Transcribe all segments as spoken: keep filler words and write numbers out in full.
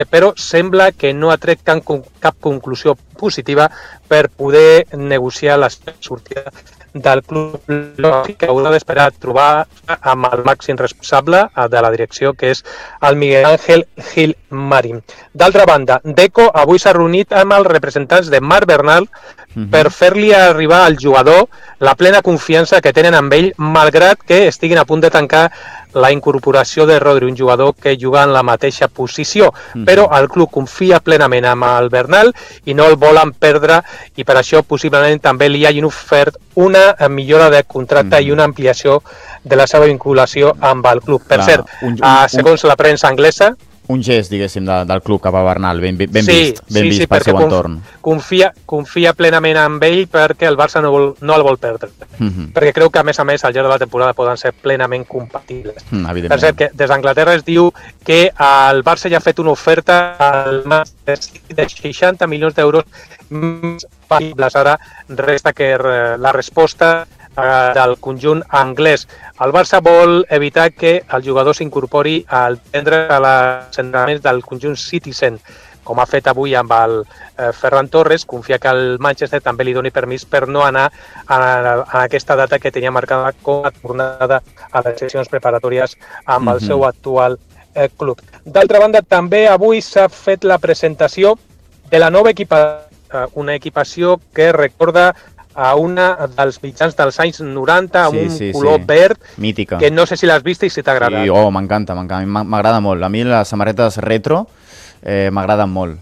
però sembla que no ha tret cap, cap conclusió positiva per poder negociar la sortida del club, que haurà d'esperar trobar amb el màxim responsable de la direcció, que és el Miguel Ángel Gil Marín. D'altra banda, Deco avui s'ha reunit amb els representants de Marc Bernal uh-huh. per fer-li arribar al jugador la plena confiança que tenen amb ell, malgrat que estiguin a punt de tancar la incorporació de Rodri, un jugador que juga en la mateixa posició, uh-huh. però el club confia plenament amb el Bernal i no el volen perdre, i per això possiblement també li hagin ofert una millora de contracte uh-huh. i una ampliació de la seva vinculació amb el club. Per Clar, cert, un, un, uh, segons la premsa anglesa, un gest, diguéssim, de, del club cap a Bernal, ben, ben sí, vist, ben sí, vist sí, pel seu entorn. Confia, confia plenament en ell perquè el Barça no, vol, no el vol perdre. Uh-huh. Perquè creu que, a més a més, al llarg de la temporada poden ser plenament compatibles. Uh, per cert, que des d'Anglaterra es diu que el Barça ja ha fet una oferta al Manchester City de seixanta milions d'euros més factibles. Ara resta que la resposta del conjunt anglès. El Barça vol evitar que el jugador s'incorpori al prendre a les entrenaments del conjunt Citizen, com ha fet avui amb el eh, Ferran Torres. Confia que el Manchester també li doni permís per no anar a, a aquesta data que tenia marcada com a tornada a les sessions preparatòries amb mm-hmm. el seu actual eh, club. D'altra banda, també avui s'ha fet la presentació de la nova equipació, eh, una equipació que recorda a una dels mitjans dels anys noranta amb sí, un sí, color sí. verd mítica, que no sé si l'has vist i si t'agrada. Sí, oh, m'encanta, m'agrada molt. A mi les samarretes retro eh, m'agraden molt.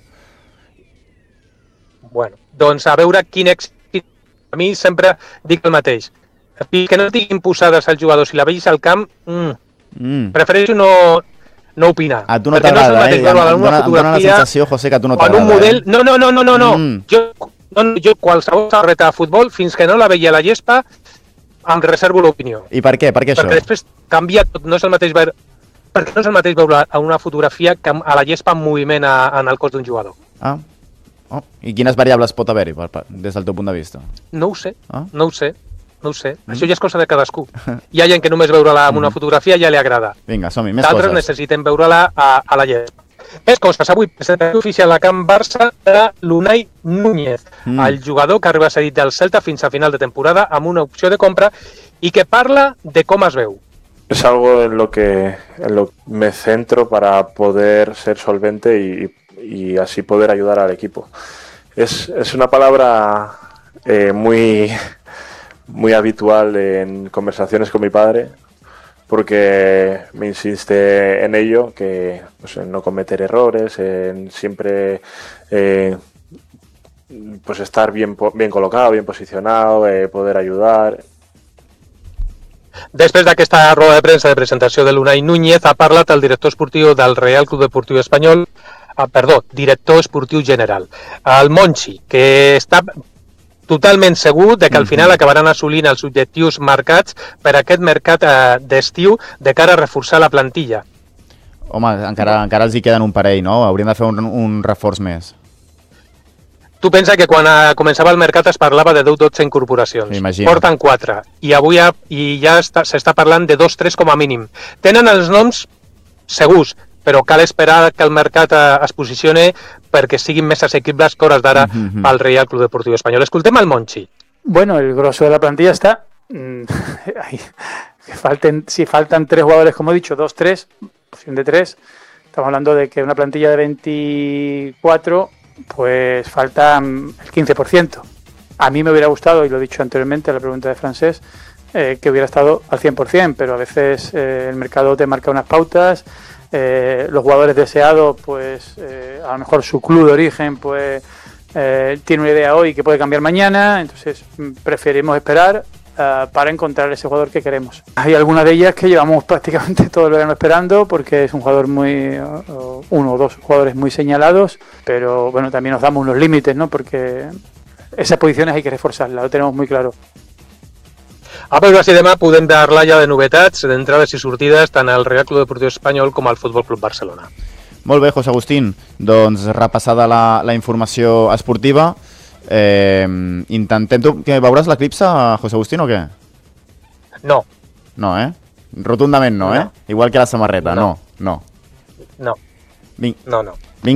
Bueno, doncs a veure quin èxit. A mi sempre dic el mateix. Que no estiguin posades als jugadors, si la veus al camp, mm, mm. prefereixo no, no opinar. A tu no t'agrada, no eh? Em dona, em dona la sensació, José, que a tu no t'agrada. Un model... Eh? No, no, no, no, no, no. Mm. Jo... No, jo qualsevol samarreta de futbol, fins que no la veia a la gespa, em reservo l'opinió. I per què? Per què això? Perquè després canvia tot, no és el mateix veure, perquè no és el mateix veure a una fotografia que a la gespa en moviment a, en el cos d'un jugador. Ah, oh. I quines variables pot haver-hi des del teu punt de vista? No ho sé, ah? no ho sé, no ho sé. Mm. Això ja és cosa de cadascú. Hi ha gent que només veure-la en una fotografia ja li agrada. Vinga, som-hi, més coses. D'altres necessiten veure-la a, a la gespa. Més coses. Avui presentació oficial a Camp Barça de l'Unai Núñez, mm. el jugador que arriba cedit del Celta fins a final de temporada amb una opció de compra i que parla de com es veu. Es algo en lo que en lo me centro para poder ser solvente y, y así poder ayudar al equipo. Es, es una palabra eh, muy, muy habitual en conversaciones con mi padre, porque me insiste en ello, que pues, en no cometer errores, en siempre eh, pues estar bien, bien colocado, bien posicionado, eh, poder ayudar. Després d'aquesta roda de premsa de presentació de l'Unai Núñez ha parlat el director esportiu del Real Club Deportiu Espanyol, ah, perdó, director esportiu general, el Monchi, que està totalment segur de que al final acabaran assolint els objectius marcats per aquest mercat eh, d'estiu de cara a reforçar la plantilla. Home, encara, encara els hi queden un parell, no? Haurien de fer un, un reforç més. Tu pensa que quan eh, començava el mercat es parlava de deu o dotze incorporacions. Imagina. Porten quatre. I avui ha, i ja s'està parlant de dos o tres com a mínim. Tenen els noms segurs, però cal esperar que el mercat es posicione perquè siguin més assequibles que hores d'ara mm-hmm. al Real Club Deportiu Espanyol. Escoltem al Monchi. Bueno, el grosso de la plantilla está... Mmm, falten, si faltan tres jugadores, como he dicho, dos, tres, opción de tres, estamos hablando de que una plantilla de veinticuatro, pues falta el quince por ciento. A mí me hubiera gustado, y lo he dicho anteriormente a la pregunta de Francés, eh, que hubiera estado al cien por ciento, pero a veces eh, el mercado te marca unas pautas. Eh, los jugadores deseados, pues eh, a lo mejor su club de origen pues eh, tiene una idea hoy que puede cambiar mañana, entonces preferimos esperar uh, para encontrar ese jugador que queremos. Hay algunas de ellas que llevamos prácticamente todo el verano esperando porque es un jugador muy, uh, uno o dos jugadores muy señalados, pero bueno, también nos damos unos límites, ¿no? Porque esas posiciones hay que reforzarlas, lo tenemos muy claro. A veure si demà podem parlar ja de novetats, d'entrades i sortides, tant al Real Club Deportiu Espanyol com al Futbol Club Barcelona. Molt bé, José Agustín. Doncs repassada la, la informació esportiva, eh, intentem... Tu, que veuràs l'eclipse, José Agustín, o què? No. No, eh? Rotundament no, no. eh? Igual que la samarreta, no. No. No. No. No, no.